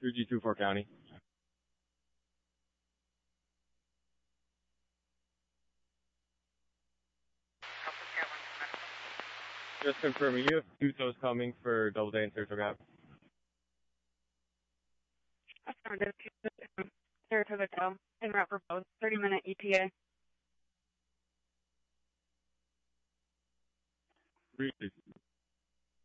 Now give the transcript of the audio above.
3G24 County. Just confirming, you have two tows coming for Doubleday and Saratoga Ave. Affirmative. Saratoga tow. En route for both. 30-minute ETA. Briefly.